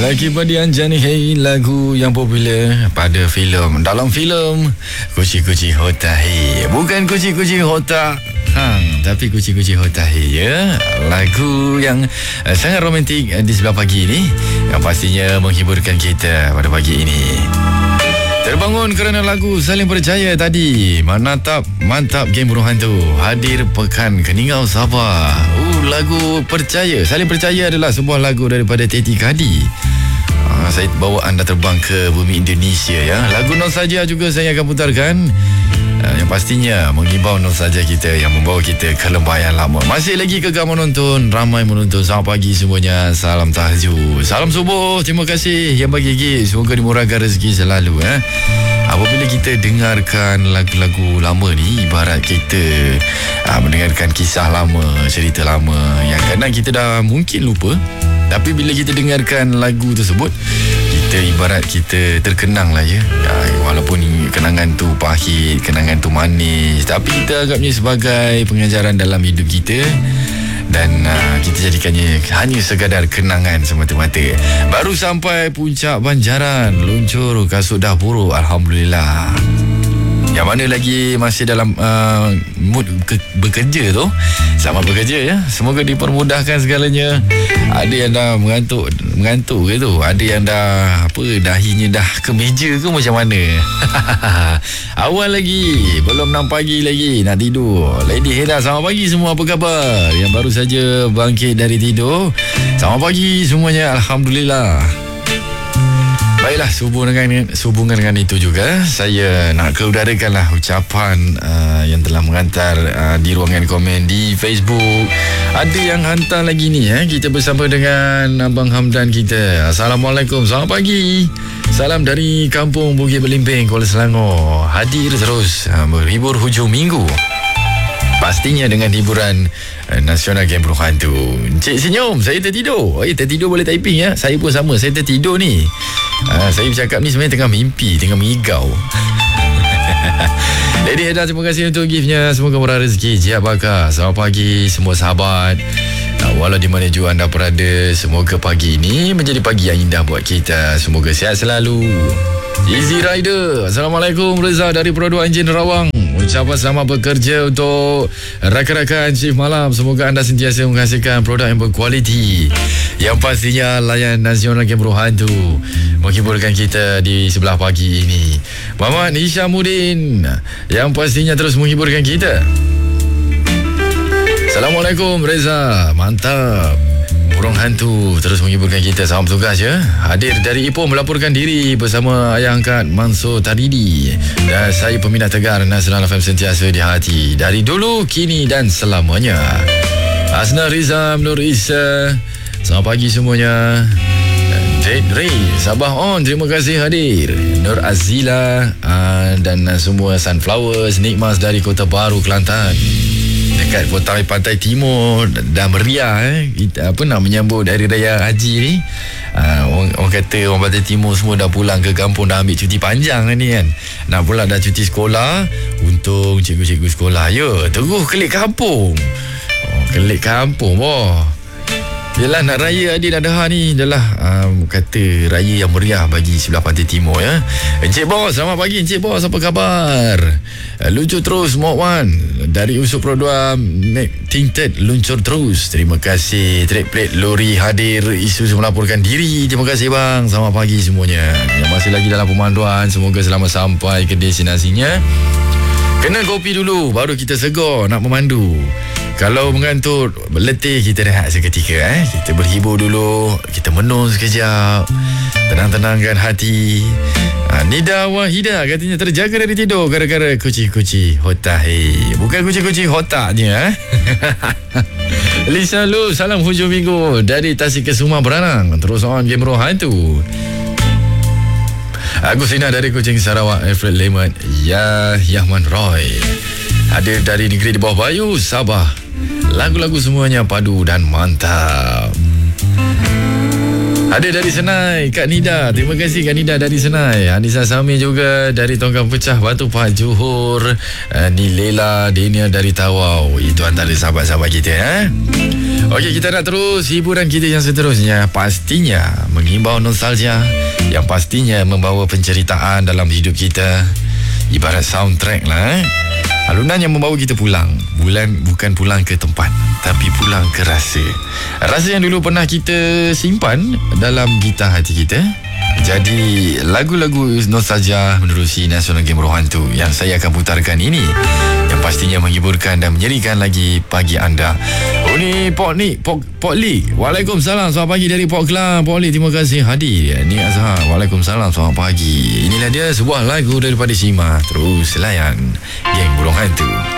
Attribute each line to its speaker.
Speaker 1: Lagi Badian Jani Hey, lagu yang popular pada filem. Dalam filem Kuci-Kuci Hotahi, bukan Kuci-Kuci Hota tapi Kuci-Kuci Hotahi, ya. Lagu yang sangat romantik di sebelah pagi ni, yang pastinya menghiburkan kita pada pagi ini. Terbangun kerana lagu Saling Percaya tadi. Mantap game burung hantu hadir pekan Keningau Sabah. Lagu Percaya, Saling Percaya adalah sebuah lagu daripada Teti Kadi. Saya bawa anda terbang ke bumi Indonesia, ya. Lagu Nostalgia juga saya akan putarkan, yang pastinya menghibau nostalgia kita, yang membawa kita ke lembah yang lama. Masih lagi kekal menonton, ramai menonton. Selamat pagi semuanya. Salam tahajud, salam subuh. Terima kasih yang bagi gift. Semoga dimurahkan rezeki selalu, ya. Apabila kita dengarkan lagu-lagu lama ni, ibarat kita mendengarkan kisah lama, cerita lama yang kadang kita dah mungkin lupa. Tapi bila kita dengarkan lagu tersebut, kita ibarat kita terkenang lah, ya. Walaupun kenangan tu pahit, kenangan tu manis, tapi kita anggapnya sebagai pengajaran dalam hidup kita. Dan kita jadikannya hanya sekadar kenangan semata-mata. Baru sampai puncak Banjaran, luncur kasut dah buruk, Alhamdulillah. Yang mana lagi masih dalam mood bekerja tu, selamat bekerja, ya. Semoga dipermudahkan segalanya. Ada yang dah mengantuk ke tu, ada yang dah dahinya dah ke meja ke macam mana. Awal lagi, belum 6 pagi lagi nak tidur. Lady Heda, selamat pagi semua, apa khabar? Yang baru saja bangkit dari tidur, selamat pagi semuanya, Alhamdulillah. Baiklah, sehubungan dengan itu juga, saya nak keudarakanlah ucapan yang telah mengantar di ruangan komen di Facebook. Ada yang hantar lagi ni, kita bersama dengan Abang Hamdan kita. Assalamualaikum, selamat pagi. Salam dari Kampung Bukit Belimbing, Kuala Selangor. Hadir terus berhibur hujung minggu, pastinya dengan hiburan nasional game burung hantu. Encik senyum, saya tertidur. Tertidur boleh typing, ya. Saya pun sama, saya tertidur ni. Saya bercakap ni sebenarnya tengah mimpi, tengah mengigau. Lady Heda, terima kasih untuk giftnya. Semoga murah rezeki, jiat bakar. Selamat pagi semua sahabat, walau di mana juga anda berada. Semoga pagi ini menjadi pagi yang indah buat kita. Semoga sihat selalu. Easy Rider, Assalamualaikum. Reza dari Perodua Enjin Rawang. Ucapan selamat bekerja untuk rakan-rakan shift malam. Semoga anda sentiasa menghasilkan produk yang berkualiti, yang pastinya layan nasional game burung hantu menghiburkan kita di sebelah pagi ini. Muhammad Hishamuddin, yang pastinya terus menghiburkan kita. Assalamualaikum Reza, mantap. Burung hantu terus menghiburkan kita. Salam tugas, ya. Hadir dari Ipoh melaporkan diri bersama ayah angkat Mansur Taridi. Dan saya peminat tegar Nasional FM sentiasa di hati, dari dulu, kini dan selamanya. Asna Rizam Nur Isa, selamat pagi semuanya. Jade Ray, Sabah on, terima kasih hadir. Nur Azila dan semua Sunflowers Nikmas dari Kota Baru, Kelantan, dekat pantai timur. Dah meriah, kita nak menyambut Hari Raya Haji ni. Orang kata orang Pantai Timur semua dah pulang ke kampung, dah ambil cuti panjang ni kan. Nak pula dah cuti sekolah. Untung cikgu-cikgu sekolah, ya, terus kelik kampung. Kelik kampung boh. Yelah, nak raya Adil Adha ni adalah kata raya yang meriah bagi sebelah Pantai Timur, ya. Encik Bos, selamat pagi Encik Bos, apa khabar? Luncur terus Mod 1 dari Usuk Perodua Tinted, luncur terus. Terima kasih. Trek plate lori hadir, isu melaporkan diri. Terima kasih bang. Selamat pagi semuanya yang masih lagi dalam pemanduan. Semoga selamat sampai ke destinasinya. Kena kopi dulu baru kita segar nak memandu. Kalau mengantuk, letih, kita rehat seketika, Kita berhibur dulu, kita menung sekejap, tenang-tenangkan hati. Nida Wahida katanya terjaga dari tidur gara-gara kuci-kuci Hotahi. Bukan kuci-kuci hotaknya, Lisa Lu, salam hujung minggu dari Tasikesuma Beranang. Terus on game burung hantu. Agustina dari Kuching Sarawak. Alfred Lemon, Yahman Roy hadir dari negeri di bawah Bayu, Sabah. Lagu-lagu semuanya padu dan mantap. Ada dari Senai, Kak Nida. Terima kasih Kak Nida dari Senai. Anissa Sami juga dari Tongkang Pecah, Batu Pahat, Johor. Ni Lela Dania dari Tawau. Itu antara sahabat-sahabat kita. Okey, kita nak terus hiburan kita yang seterusnya. Pastinya mengimbau nostalgia, yang pastinya membawa penceritaan dalam hidup kita. Ibarat soundtrack lah. Alunan yang membawa kita pulang. Bukan pulang ke tempat, tapi pulang ke rasa. Rasa yang dulu pernah kita simpan dalam gitar hati kita. Jadi lagu-lagu nostalgia menerusi National Game Roh Hantu yang saya akan putarkan ini, yang pastinya menghiburkan dan menyerikan lagi pagi anda. Oh ni Pok Lee. Waalaikumsalam, selamat pagi dari Pok Kelang. Pok Lee, terima kasih hadir. Ni Azhar, waalaikumsalam, selamat pagi. Inilah dia sebuah lagu daripada Sima. Terus layan Geng Burung Hantu.